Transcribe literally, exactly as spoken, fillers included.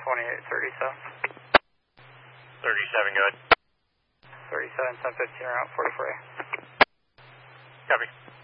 twenty-eight thirty-seven. thirty-seven, good. thirty-seven, ten fifteen, around forty-four A. Copy.